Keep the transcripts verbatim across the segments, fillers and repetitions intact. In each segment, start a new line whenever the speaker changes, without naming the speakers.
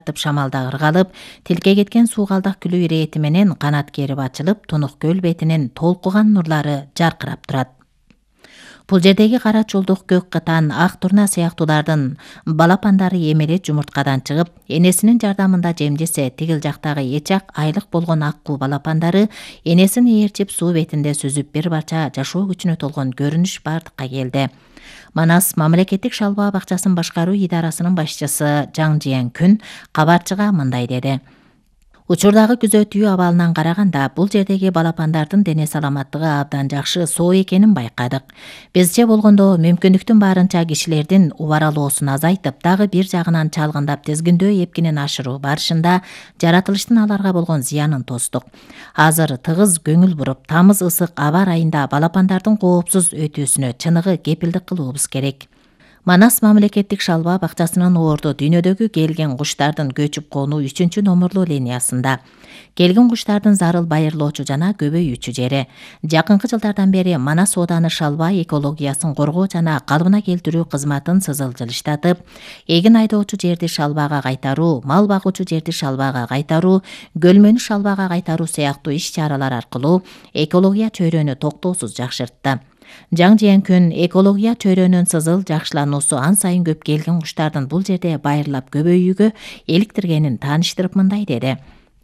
шамалда ыргалып, тилке кеткен суугалдак күлү ирэти менен канат керип ачылып, тунук көл бетинен толкуган нурлары жаркырап турат. Бул жердеги кара чулдук, көк кытан, ак турна сыяктуулардын балапандары эмеле жумурткадан чыгып, энесинин жардамында жемжесе, тигил жактагы эчак айлык болгон ак куу балапандары энесин ээрчип суу бетинде сүзүп бир парча жашоо күчүнө толгон көрүнүш бардыкка келди. Манас мамлекеттик шалбаа бакчасын башкаруу идарасынын башчысы Жаң Жиен Күн кабарчыга мындай деди. Учурдагы күзөтүү абалынан караганда, бул жердеги балапандардын дене саламаттыгы абдан жакшы, соо экенин байкадык. Бизче болгондо мүмкүндүктүн баарынча кишилердин убаралоосун азайтып, дагы бир жагынан чалгындап тизгиндөө эпкинин ашыруу барышында жаратылыштын аларга болгон зыянын тостук. Азыр тыгыз көңүл буруп, тамыз ысык аба ырайында балапандардын коопсуз өтүүсүнө чыныгы кепилдик кылуубуз керек. Манас мамлекеттик шалбаа бакчасынын орду дүйнөдөгү келген куштардын көчүп конуу үчүнчү номурлуу линиясында. Келген куштардын зарыл байырлоочу жана көбөйүүчү жери. Жакынкы жылдардан бери Манас ооданы шалбаа экологиясын коргоо жана калыбына келтирүү кызматын сызыл жылыштатып, эгин айдоочу жерди шалбаага кайтаруу, мал багуучу жерди шалбаага кайтаруу, көлмөнү шалбаага кайтаруу сыяктуу иш-чаралар аркылуу экология чөйрөнү токтоосуз жакшыртты. Жаң Жиен Күн экология чөйрөнүн сызыл жакшылануусу ан сайын көп келген куштардын бул жерде байырлап көбөйүүгө иликтиргенин тааныштырып мындай деди.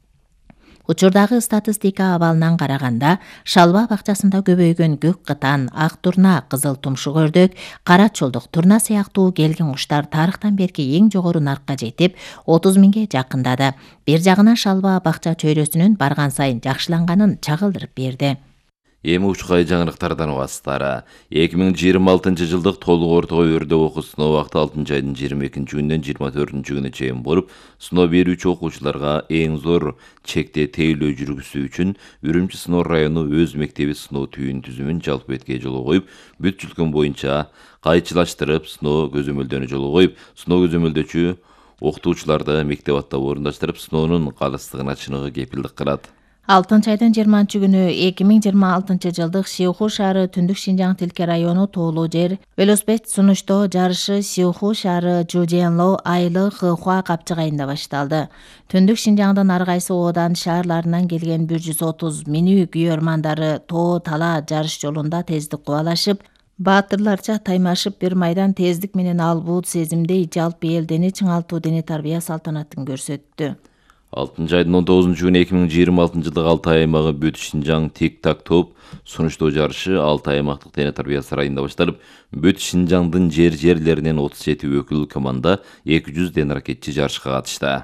Учурдагы статистика абалынан караганда, шалбаа бакчасында көбөйгөн көк кытан, ак турна, кызыл тумшук өрдөк, кара чулдук, турна сыяктуу келген куштар тарыхтан берки эң жогору наркка жетип, отуз миңге жакындады. Бир жагынан шалбаа бакча чөйрөсүнүн барган сайын жакшыланганын чагылдырып берди.
Эми учкай жаңырыктардан убастары. эки миң жыйырма алтынчы жылдык толук орто өрдө окуу сыноо убакыты алтынчы айдын жыйырма экинчи күнүнөн жыйырма төртүнчү күнүнө чейин болуп, сыноо берүүчү окуучуларга эң зор чекте тейлөө жүргүзүү үчүн Үрүмчү сыноо району өз мектеби сыноо түйүн түзүмүн жалпы бетке жолго коюп, бүт жүлкөн боюнча кайчылаштырып сыноо көзөмөлдөнү жолго коюп, сыноо көзөмөлдөөчү окутуучуларды мектеп аттап орундаштырып, сыноонун калыстыгына чыныгы кепилдик кылат.
алтынчы айдын жыйырманчы күнү эки миң жыйырма алтынчы жылдык Сиуху шаары Түндүк Шинжаң Тилке району тоолуу жер велосипед сунуштоо жарышы Сиуху шаары Жуженло айылы Хыхуа капчыгайында башталды. Түндүк Шинжаңдын ар кайсы оодан шаарларынан келген бир жүз отуз минүү күйөрмандары тоо тала жарыш жолунда тездик кубалашып, баатырларча таймашып бир майдан тездик менен албут сезимдей жалпы элдени чыңалтуу дене тарбия салтанатын көрсөттү.
алтынчы айдын он тогузунчу күнү эки миң жыйырма алтынчы жылдык Алтай аймагы Бүт Шинжаң тик так топ сунуштоо жарышы Алтай аймактык дене тарбия сарайында башталып, Бүт Шинжаңдын жер жерлеринен отуз жети өкүл команда эки жүз ден ракетчи жарышка катышты.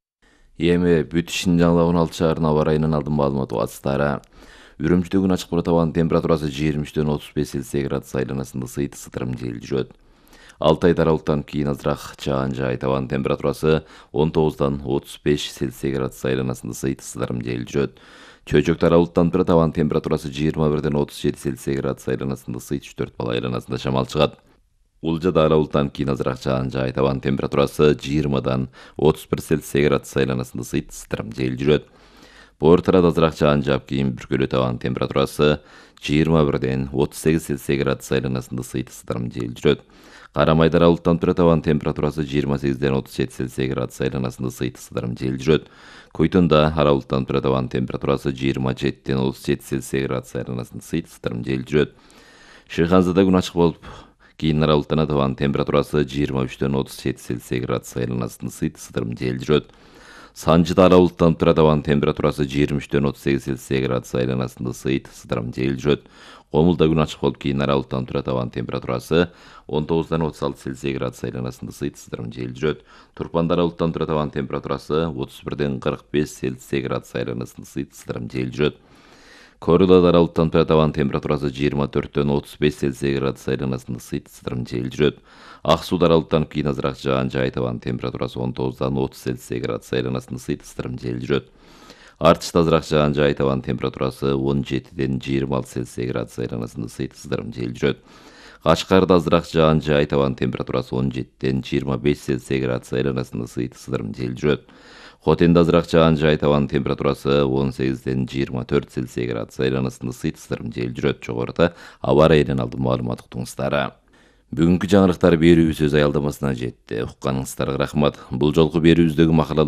Эми Бүт Шинжаңда он алты шаарынын аба ырайынын алдын маалымат убастары. Үрүмчүдө күн ачык болот, абанын температурасы жыйырма үчтөн отуз беш Цельсий градус айланасында ысыйт, сытырым жел жүрөт. Алтай тарабылыктан кийин азыраак жаан жаайт, абанын температурасы он тогуздан отуз беш Цельсий градус айланасында ысыйт, сытырым жел жүрөт. Чөйчөк тарабылыктан турат, абанын температурасы жыйырма бирден отуз жети Цельсий градус айланасында ысыйт, үч төрт бала айланасында шамал чыгат. Улжа тарабылыктан кийин азыраак жаан жаайт, абанын температурасы жыйырмадан отуз бир Цельсий градус айланасында ысыйт, сытырым жел жүрөт. Боор тарат азыраак жаан жаап кийин бүркөлөт, абанын температурасы жыйырма бирден отуз сегиз Цельсий градус айланасында ысыйт, сытырым жел жүрөт. Карамай тарабылыктан турат, абанын температурасы жыйырма сегизден отуз жети Цельсий градус айланасында ысыйт, сытырым жел жүрөт. Койтонда аралыктан турат, абанын температурасы жыйырма жетиден отуз жети Цельсий градус айланасында ысыйт, сытырым жел жүрөт. Шыйханзада күн ачык болуп, кийин аралыктанат, абанын температурасы жыйырма үчтөн отуз жети Цельсий градус айланасында ысыйт, сытырым жел жүрөт. Санжыда аралыктан турат, абанын температурасы жыйырма үчтөн отуз сегиз Цельсий градус айланасында ысыйт, сытырым жел жүрөт. Комулда күн ачык болуп, кийин аралыктан турат, абанын температурасы он тогуздан отуз алты Цельсий градус айланасында ысыйт, сытырым жел жүрөт. Турпанда аралыктан турат, абанын температурасы отуз бирден кырк беш Цельсий градус айланасында ысыйт, сытырым жел жүрөт. Корылада аралыктан турат, абанын температурасы жыйырма төрттөн отуз беш Цельсий градус айланасында ысыйт, сытырым жел жүрөт. Ак сууда аралыктан кийин азыраак жаан жаайт, абанын температурасы он тогуздан отуз Цельсий градус айланасында ысыйт, сытырым жел жүрөт. Артышта азыраак жаан жаайт, абанын температурасы он жетиден жыйырма алты Цельсий градус айланасында ысыйт, сытырым жел жүрөт. Кашкарда азыраак жаан жаайт, абанын температурасы он жетиден жыйырма беш Цельсий градус айланасында ысыйт, сытырым жел жүрөт. Хотенде азыраак жаан жаайт, абанын температурасы он сегизден жыйырма төрт Цельсий градус айланасында ысыйт, сытырым жел жүрөт. Жогоруда аба ырайынын алдын маалымат уктуңуздар. Бүгүнкү жаңылыктар берүүбүз өз аялдамасына жетти. Укканыңыздарга рахмат. Бул жолку берүүбүздөгү макала